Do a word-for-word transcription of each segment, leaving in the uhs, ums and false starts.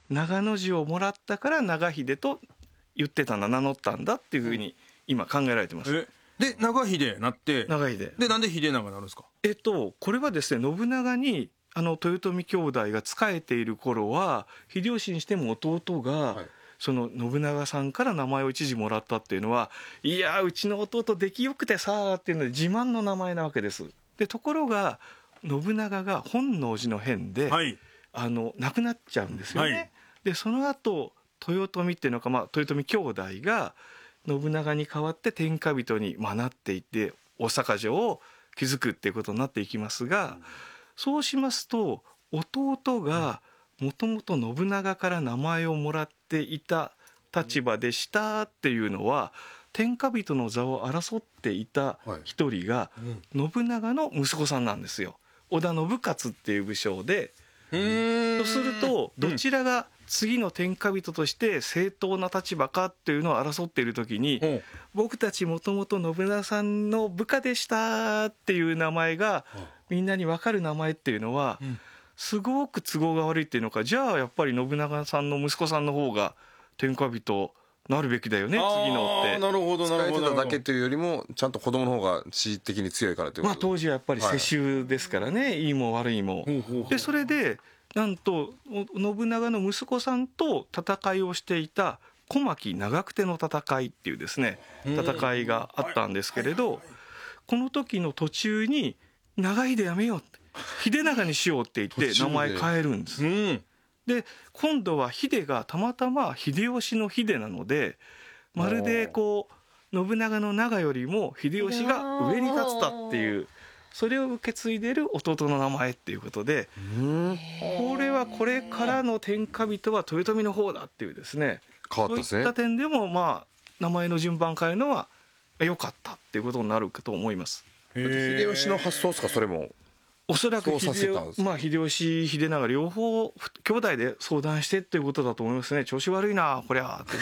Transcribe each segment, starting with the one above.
長の字をもらったから長秀と言ってたんだ、名乗ったんだっていうふうに今考えられてます。 えで長秀なって長秀でなんで秀長になるんですか？ えっとこれはですね、信長にあの豊臣兄弟が仕えている頃は秀吉にしても弟が、はい、その信長さんから名前を一時もらったっていうのは、いやうちの弟出来よくてさっていうので自慢の名前なわけです。でところが信長が本能寺の変で、はい、あの亡くなっちゃうんですよね、はい、でその後豊臣っていうのか、まあ、豊臣兄弟が信長に代わって天下人になっていって大坂城を築くっていうことになっていきますが、うん、そうしますと弟がもともと信長から名前をもらっていた立場でしたっていうのは、天下人の座を争っていた一人が信長の息子さんなんですよ。織田信雄っていう武将で、とするとどちらが次の天下人として正当な立場かっていうのを争っている時に、僕たちもともと信長さんの部下でしたっていう名前がみんなに分かる名前っていうのはすごく都合が悪いっていうのか、じゃあやっぱり信長さんの息子さんの方が天下人なるべきだよね、次のって。 なるほどなるほど。使えてただけというよりもちゃんと子供の方が地位的に強いからということ。 まあ当時はやっぱり世襲ですからね、はい、いいも悪いも。でそれでなんと信長の息子さんと戦いをしていた小牧長久手の戦いっていうですね戦いがあったんですけれど、この時の途中に長秀やめようって秀長にしようって言って名前変えるんです。で今度は秀がたまたま秀吉の秀なので、まるでこう信長の長よりも秀吉が上に立つたっていう、それを受け継いでる弟の名前っていうことで、これはこれからの天下人は豊臣の方だっていうですね、 変わったですね。 そういった点でもまあ名前の順番変えるのは良かったっていうことになるかと思います。 秀吉の発想ですか、それも。 おそらく秀、まあ、秀吉秀長両方兄弟で相談してっていうことだと思いますね。調子悪いなこりゃって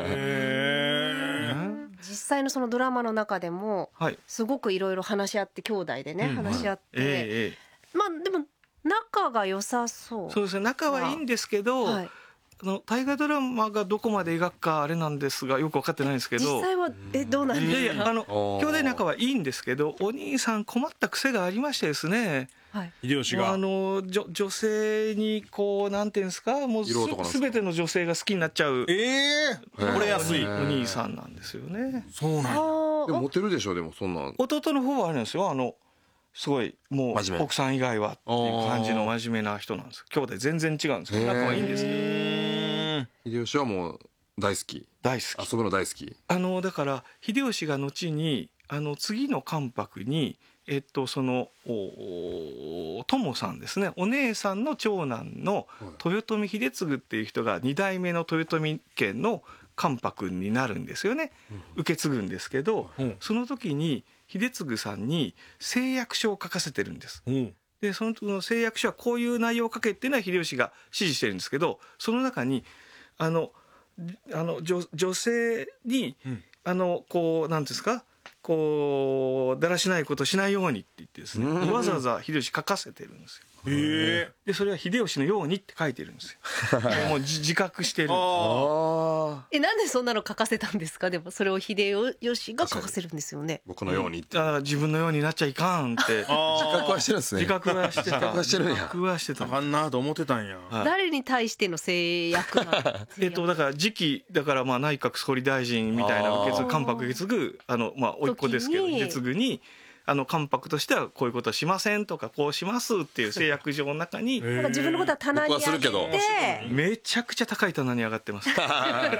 実際のそのドラマの中でもすごくいろいろ話し合って兄弟でね、うん、話し合って、えー、まあでも仲が良さそう。 そうですね、仲はいいんですけど、はい、あの大河ドラマがどこまで描くかあれなんですがよく分かってないんですけど、 実際はえどうなんですか。 いやいや、あの兄弟仲はいいんですけど、お兄さん困った癖がありましてですね、 はい、秀吉があの女女性にこうなんていうんですか、もうす全ての女性が好きになっちゃう、 えー、惚れやすいお兄さんなんですよね。 そうなんや。でもモテるでしょ。でもそんな弟の方はあれなんですよ、あのすごいもう奥さん以外はっていう感じの真面目な人なんです。兄弟全然違うんですけど仲はいいんですけど、秀吉はもう大好き大好き遊ぶの大好き。 あのだから秀吉が後にあの次の関白にえっとその友さんですね、お姉さんの長男の豊臣秀次っていう人がに代目の豊臣家の関白になるんですよね、受け継ぐんですけど、その時に秀次さんに誓約書を書かせてるんです。でその誓約書はこういう内容を書けっていうのは秀吉が指示してるんですけど、その中にあのあの 女, 女性に、うん、あのこうなんですか、こうだらしないことしないようにって言ってですね、わざわざ秀吉書かせてるんですよ。 へでそれは秀吉のようにって書いてるんですよ。もう自覚してる。あえなんでそんなの書かせたんですか。でもそれを秀吉が書かせるんですよね。 僕のようにって、 だから自分のようになっちゃいかんって自覚はしてるんですね。 自覚はしてた。自覚はしてるんや。 自覚はしてた。 あかんなと思ってたんや、 はい、誰に対しての誓約なのえっとだから次期だからまあ内閣総理大臣みたいな受け継ぐ関白受け継ぐあのまあ甥っ子ですけど受け継ぐにあの関白としてはこういうことしませんとかこうしますっていう誓約状の中になんか自分のことは棚に上げてめちゃくちゃ高い棚に上がってます。 あ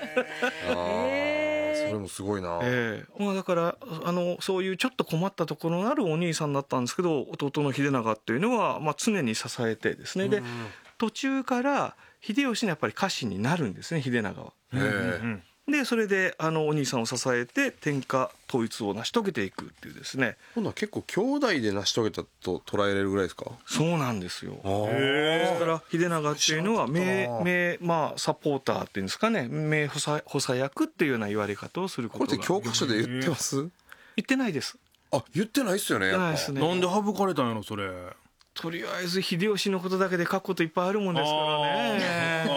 それもすごいな、 えーまあ、だからあのそういうちょっと困ったところのあるお兄さんだったんですけど、弟の秀長っていうのは、まあ、常に支えてですね、で途中から秀吉のやっぱり家臣になるんですね、秀長は。 へーでそれであのお兄さんを支えて天下統一を成し遂げていくっていうですね。 今度は結構兄弟で成し遂げたと捉えれるぐらいですか。 そうなんですよ。ですから秀長っていうのは名名、まあ、サポーターっていうんですかね、名補佐、補佐役っていうような言われ方をすることが。 これって教科書で言ってます？ 言ってないです。 あ、言ってないっすよね。 言ってないですね。 なんで省かれたんやろそれ。 とりあえず秀吉のことだけで書くこといっぱいあるもんですからね。